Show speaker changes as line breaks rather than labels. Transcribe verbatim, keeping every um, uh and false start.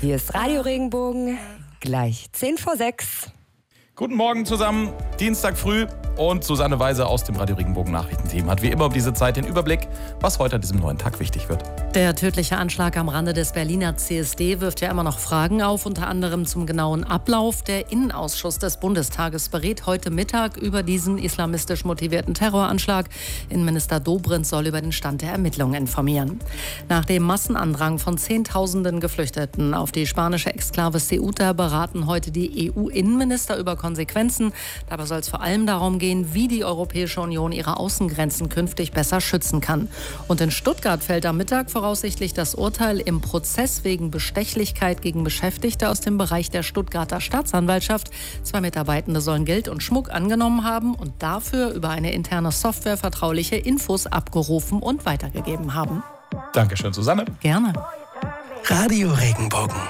Hier ist Radio Regenbogen, gleich zehn vor sechs.
Guten Morgen zusammen, Dienstag früh und Susanne Weise aus dem Radio Regenbogen Nachrichtenteam hat wie immer um diese Zeit den Überblick, was heute an diesem neuen Tag wichtig wird.
Der tödliche Anschlag am Rande des Berliner C S D wirft ja immer noch Fragen auf, unter anderem zum genauen Ablauf. Der Innenausschuss des Bundestages berät heute Mittag über diesen islamistisch motivierten Terroranschlag. Innenminister Dobrindt soll über den Stand der Ermittlungen informieren. Nach dem Massenandrang von Zehntausenden Geflüchteten auf die spanische Exklave Ceuta beraten heute die E U-Innenminister über Konsequenzen. Dabei soll es vor allem darum gehen, wie die Europäische Union ihre Außengrenzen künftig besser schützen kann. Und in Stuttgart fällt am Mittag voraussichtlich das Urteil im Prozess wegen Bestechlichkeit gegen Beschäftigte aus dem Bereich der Stuttgarter Staatsanwaltschaft. Zwei Mitarbeitende sollen Geld und Schmuck angenommen haben und dafür über eine interne Software vertrauliche Infos abgerufen und weitergegeben haben.
Dankeschön, Susanne.
Gerne.
Radio Regenbogen.